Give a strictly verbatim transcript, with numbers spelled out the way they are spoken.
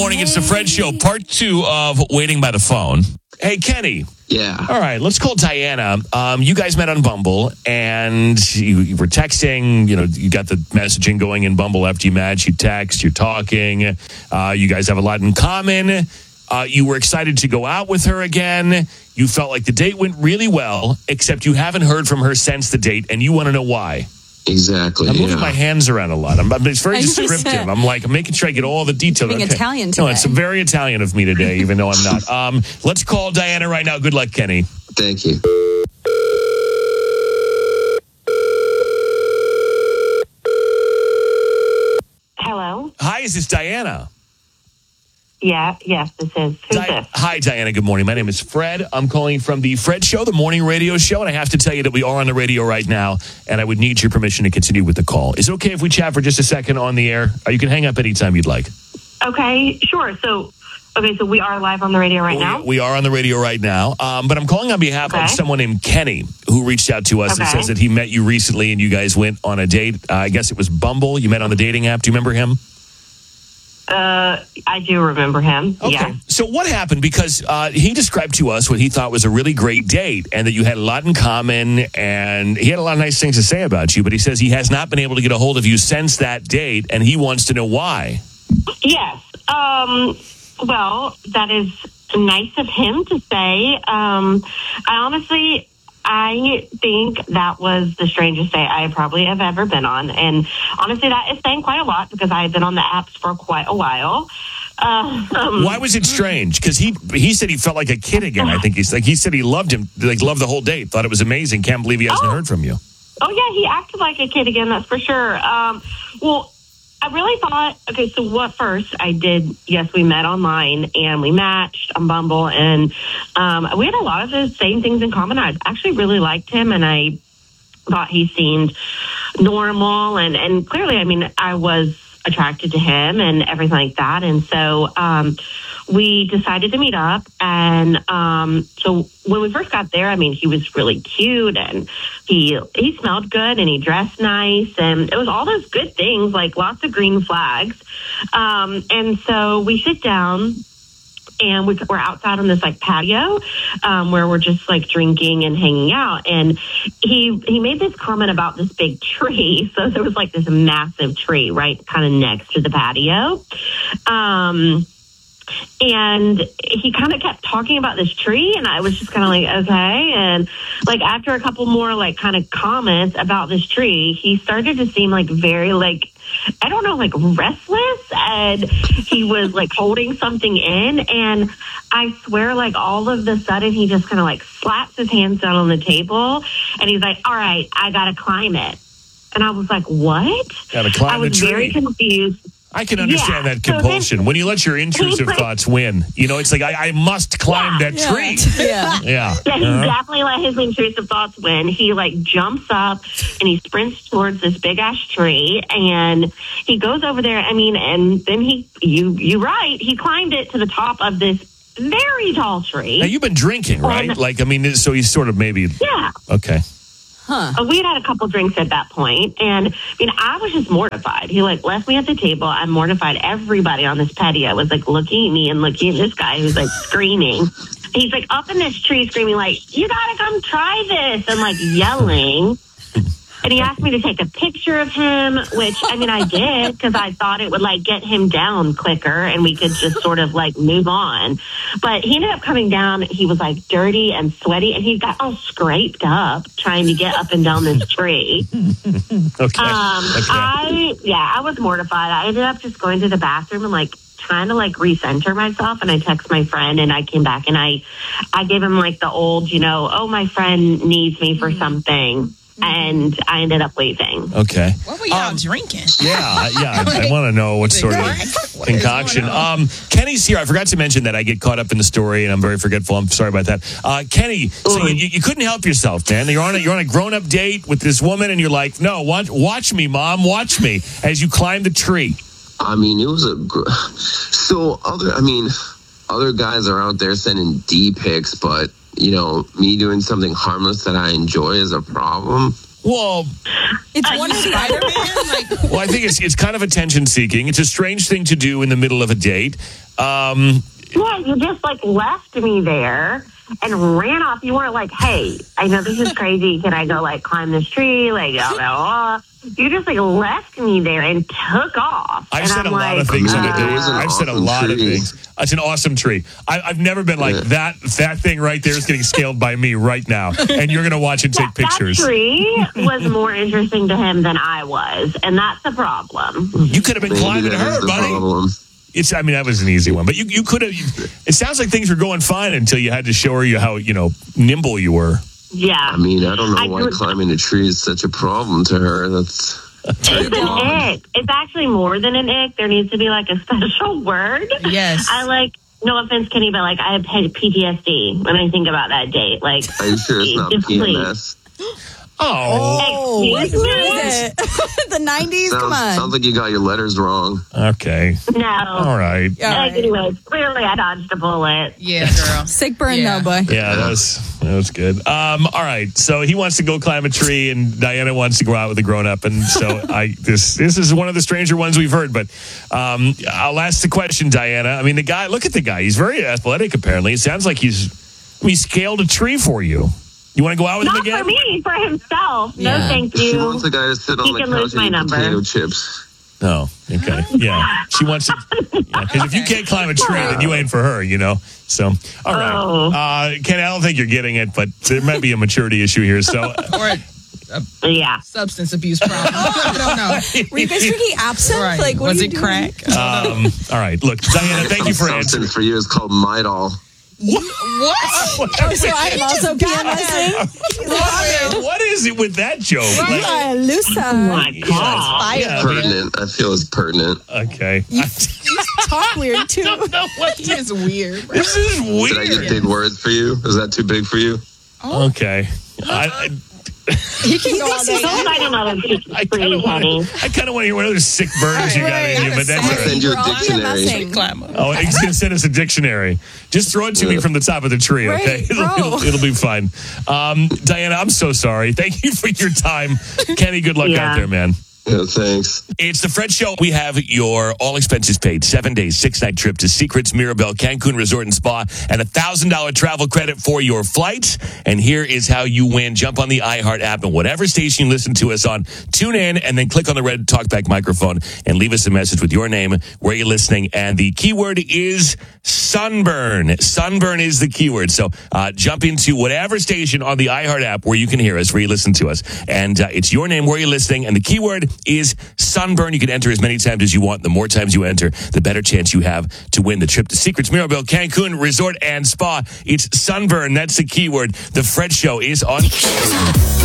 morning. It's the Fred Show, part two of Waiting by the Phone. Hey, Kenny. Yeah. All right, let's call Diana. Um, you guys met on Bumble, and you, you were texting. You know, you got the messaging going in Bumble after you match. You text, you're talking. Uh, you guys have a lot in common. Uh, you were excited to go out with her again. You felt like the date went really well, except you haven't heard from her since the date, and you want to know why. Exactly. I'm moving yeah. my hands around a lot. I'm, I'm, it's very I just descriptive. said- I'm like, I'm making sure I get all the details. Being Okay. Italian No, today. it's very Italian of me today, even though I'm not. Um, let's call Diana right now. Good luck, Kenny. Thank you. Hello? Hi, is this Diana? Yeah, yes, this is. Who's Di- this? Hi, Diana. Good morning. My name is Fred. I'm calling from the Fred Show, the morning radio show, and I have to tell you that we are on the radio right now, and I would need your permission to continue with the call. Is it okay if we chat for just a second on the air? Or you can hang up anytime you'd like. Okay, sure. So, okay, so we are live on the radio right we, now? we are on the radio right now, um, but I'm calling on behalf Okay. of someone named Kenny, who reached out to us and Okay. says that he met you recently and you guys went on a date. Uh, I guess it was Bumble. You met on the dating app. Do you remember him? Uh, I do remember him. Okay. Yeah. So what happened? Because uh, he described to us what he thought was a really great date and that you had a lot in common and he had a lot of nice things to say about you, but he says he has not been able to get a hold of you since that date and he wants to know why. Yes. Um, well, that is nice of him to say. Um, I honestly, I think that was the strangest date I probably have ever been on. And honestly, that is saying quite a lot because I have been on the apps for quite a while. Uh, um, Why was it strange? Because he he said he felt like a kid again. I think he's like he said he loved him, like loved the whole date, thought it was amazing. Can't believe he hasn't Oh. heard from you. Oh, yeah, he acted like a kid again, that's for sure. Um, well, I really thought, okay, so what first I did, yes, we met online and we matched on Bumble and um, we had a lot of the same things in common. I actually really liked him and I thought he seemed normal and, and clearly, I mean, I was attracted to him and everything like that. And so um, we decided to meet up. And um, so when we first got there, I mean, he was really cute and he he smelled good and he dressed nice. And it was all those good things, like lots of green flags. Um, and so we sit down. And we, we're outside on this like patio um, where we're just like drinking and hanging out. And he he made this comment about this big tree. So there was like this massive tree right kind of next to the patio. Um, and he kind of kept talking about this tree. And I was just kind of like, okay. And like after a couple more like kind of comments about this tree, he started to seem like very like, I don't know, like restless, and he was like holding something in, and I swear like all of the sudden he just kind of like slaps his hands down on the table and he's like, all right, I gotta climb it. And I was like, what? Gotta climb I was the tree. very confused. I can understand Yeah. that So then- compulsion. when you let your intrusive like- thoughts win, you know, it's like, I, I must climb Yeah. that Yeah. tree. Yeah. Yeah. Yeah, he Uh-huh. definitely let his intrusive thoughts win. He like jumps up and he sprints towards this big ass tree and he goes over there. I mean, and then he, you, you right, he climbed it to the top of this very tall tree. Now, you've been drinking, right? Um, like, I mean, so he's sort of maybe, Yeah. okay. Huh. Uh, We had had a couple drinks at that point, and I mean, I was just mortified. He like left me at the table. I'm mortified. Everybody on this patio was like looking at me and looking at this guy who's like screaming. He's like up in this tree screaming like, you gotta come try this, and like yelling. And he asked me to take a picture of him, which, I mean, I did because I thought it would, like, get him down quicker and we could just sort of, like, move on. But he ended up coming down. He was, like, dirty and sweaty, and he got all scraped up trying to get up and down this tree. Okay. Um, okay. I, yeah, I was mortified. I ended up just going to the bathroom and, like, trying to, like, recenter myself. And I text my friend, and I came back, and I, I gave him, like, the old, you know, oh, my friend needs me for something. And I ended up leaving. Okay. What were y'all Um, drinking? Yeah, yeah. I, I want to know what sort of What? concoction. Um, Kenny's here. I forgot to mention that I get caught up in the story, and I'm very forgetful. I'm sorry about that. Uh, Kenny, so you, you couldn't help yourself, man. You're on a, you're on a grown up date with this woman, and you're like, no, watch, watch me, mom, watch me as you climb the tree. I mean, it was a gr- so other. I mean, other guys are out there sending D pics, but you know, me doing something harmless that I enjoy is a problem. Well, It's Are one you of the Spider-Man? Like, well, I think it's it's kind of attention seeking. It's a strange thing to do in the middle of a date. Um, Yeah, you just like left me there and ran off. You weren't like, hey, I know this is crazy. Can I go like climb this tree? Like, blah, blah, blah. You just like left me there and took off. I've and said I'm a lot like, of things. on uh, the it was an I've said a awesome lot of tree. things. It's an awesome tree. I, I've never been like Yeah. that. That thing right there is getting scaled by me right now, and you're going to watch and take That, pictures. that tree was more interesting to him than I was, and that's the problem. You could have been Maybe climbing that is her, the buddy. problem. It's. I mean, that was an easy one, but you you could have. It sounds like things were going fine until you had to show her you how you know nimble you were. Yeah. I mean, I don't know I why would- climbing a tree is such a problem to her. That's It's an ick. It's actually more than an ick. There needs to be like a special word. Yes. I like, no offense, Kenny, but like I have P T S D when I think about that date. Like, Are you sure it's not just P M please. S? Oh, Oh, Excuse what me? is it? The nineties? Come Sounds, on. sounds like you got your letters wrong. okay. No. All right. All right. Anyways, clearly I dodged a bullet. Yeah, girl. Sick burn, Yeah. though, boy. Yeah, that was that was good. Um, all right, so he wants to go climb a tree, and Diana wants to go out with a grown up, and so I this this is one of the stranger ones we've heard. But um, I'll ask the question, Diana. I mean, the guy. Look at the guy. He's very athletic. Apparently, it sounds like he's he scaled a tree for you. You want to go out with him Not again? for me, for himself. No, Yeah. thank She you. wants a guy to sit on He the can couch lose my and eat number. potato chips. No. Okay. Yeah. She wants to. Because if you can't climb a tree, then you ain't for her. You know. So all right. Oh. Uh, Ken, I don't think you're getting it, but there might be a maturity issue here. So. Or a Yeah. substance abuse problem. I don't know. Were you guys drinking absinthe? Right. Like, what Was are you it doing? crack? Um, all right. Look, Diana, thank you for answering. Substance for you is called Midol. What? Oh, so I'm also PMSing? What, what is it with that joke? Like, Yeah, Lusa. Oh my God. yeah, Pertinent. I feel it's pertinent. okay. You talk weird, too. He is weird. Bro. This is Did I get weird. big words for you? Is that too big for you? Okay. I, He can go all day. Don't find another I, I for kind you, of want Kenny. to. I kind of want to hear what other sick burns you got Right, in you, but that's all I'll right. send you a We're all dictionary. PMSing. Climber. Oh, he's gonna send us a dictionary. Just throw it to me from the top of the tree, okay? Right, it'll, bro. it'll, it'll be fine. Um, Diana, I'm so sorry. Thank you for your time. Kenny, good luck Yeah. out there, man. Yeah, thanks. It's the Fred Show. We have your all expenses paid seven days, six night trip to Secrets Mirabel Cancun Resort and Spa and a thousand dollar travel credit for your flights. And here is how you win. Jump on the iHeart app and whatever station you listen to us on, tune in and then click on the red talkback microphone and leave us a message with your name, where you're listening. And the keyword is sunburn. Sunburn is the keyword. So uh, jump into whatever station on the iHeart app where you can hear us, where you listen to us. And uh, it's your name, where you're listening. And the keyword is sunburn. You can enter as many times as you want. The more times you enter, the better chance you have to win the trip to Secrets Mirabel Cancun Resort and Spa. It's sunburn. That's the keyword. The Fred Show is on.